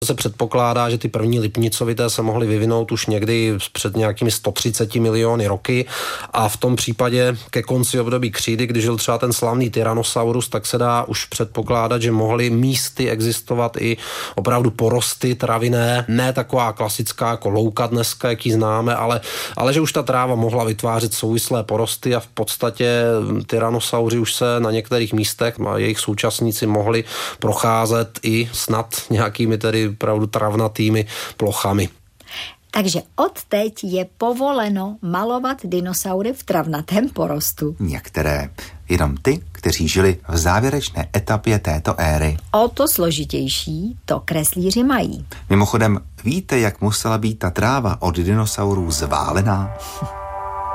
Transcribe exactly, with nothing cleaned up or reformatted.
Se předpokládá, že ty první lipnicovité se mohly vyvinout už někdy před nějakými sto třiceti miliony roky a v tom případě ke konci období křídy, když žil třeba ten slavný Tyrannosaurus, tak se dá už předpokládat, že mohly místy existovat i opravdu porosty travinné, ne taková klasická jako louka dneska, jaký známe, ale, ale že už ta tráva mohla vytvářet souvislé porosty a v podstatě tyrannosauři už se na některých místech a jejich současníci mohli procházet i snad nějakými tedy opravdu travnatými plochami. Takže odteď je povoleno malovat dinosaury v travnatém porostu. Některé, jenom ty, kteří žili v závěrečné etapě této éry. O to složitější to kreslíři mají. Mimochodem, víte, jak musela být ta tráva od dinosaurů zválená?